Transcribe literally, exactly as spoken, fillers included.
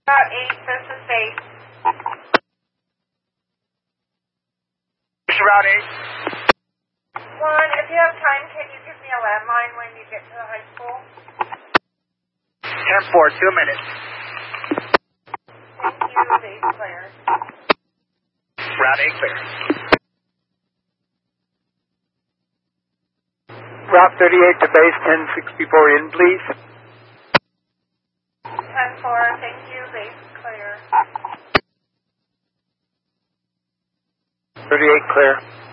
Route eight, this is base. Route eight. One, if you have time, can you give me a landline when you get to the high school? ten four, two minutes. Thank you, base clear. Route eight clear. Route thirty-eight to base, ten sixty-four in, please. ten four, thank you, base clear. thirty-eight clear.